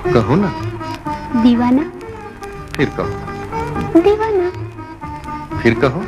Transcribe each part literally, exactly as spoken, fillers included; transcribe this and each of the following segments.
कहो ना। दीवाना। फिर कहो। दीवाना। फिर कहो।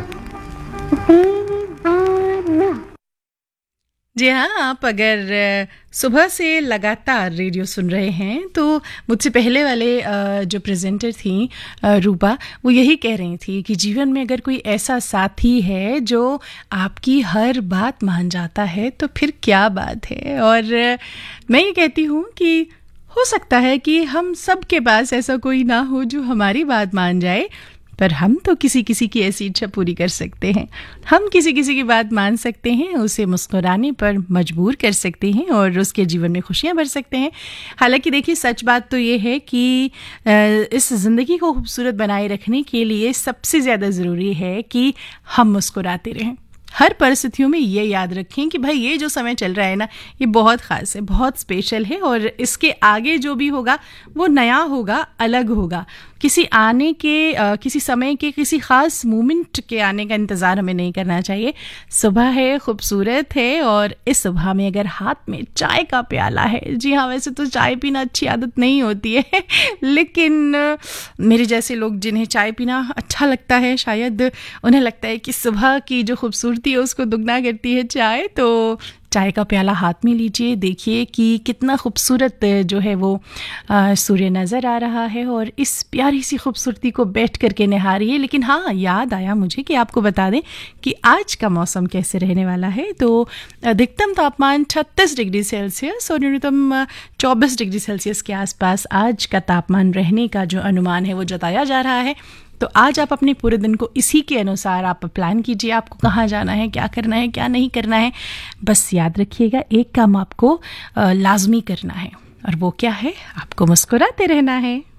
दीवाना। जी हाँ, आप अगर सुबह से लगातार रेडियो सुन रहे हैं तो मुझसे पहले वाले जो प्रेजेंटर थी रूपा, वो यही कह रही थी कि जीवन में अगर कोई ऐसा साथी है जो आपकी हर बात मान जाता है तो फिर क्या बात है। और मैं ये कहती हूँ कि हो सकता है कि हम सब के पास ऐसा कोई ना हो जो हमारी बात मान जाए, पर हम तो किसी किसी की ऐसी इच्छा पूरी कर सकते हैं। हम किसी किसी की बात मान सकते हैं, उसे मुस्कुराने पर मजबूर कर सकते हैं और उसके जीवन में खुशियां भर सकते हैं। हालांकि देखिए, सच बात तो ये है कि इस ज़िंदगी को खूबसूरत बनाए रखने के लिए सबसे ज़्यादा ज़रूरी है कि हम मुस्कुराते रहें। हर परिस्थितियों में ये याद रखें कि भाई ये जो समय चल रहा है ना, ये बहुत ख़ास है, बहुत स्पेशल है और इसके आगे जो भी होगा वो नया होगा, अलग होगा। किसी आने के आ, किसी समय के किसी ख़ास मोमेंट के आने का इंतज़ार हमें नहीं करना चाहिए। सुबह है, खूबसूरत है और इस सुबह में अगर हाथ में चाय का प्याला है, जी हाँ, वैसे तो चाय पीना अच्छी आदत नहीं होती है लेकिन मेरे जैसे लोग जिन्हें चाय पीना अच्छा लगता है, शायद उन्हें लगता है कि सुबह की जो खूबसूरती है उसको दुगना करती है चाय। तो चाय का प्याला हाथ में लीजिए, देखिए कि कितना खूबसूरत जो है वो सूर्य नज़र आ रहा है और इस प्यारी सी खूबसूरती को बैठ करके निहारिए। लेकिन हाँ, याद आया मुझे कि आपको बता दें कि आज का मौसम कैसे रहने वाला है। तो अधिकतम तापमान छत्तीस डिग्री सेल्सियस और न्यूनतम चौबीस डिग्री सेल्सियस के आसपास आज का तापमान रहने का जो अनुमान है वो जताया जा रहा है। तो आज आप अपने पूरे दिन को इसी के अनुसार आप प्लान कीजिए, आपको कहाँ जाना है, क्या करना है, क्या नहीं करना है। बस याद रखिएगा, एक काम आपको लाजमी करना है और वो क्या है, आपको मुस्कुराते रहना है।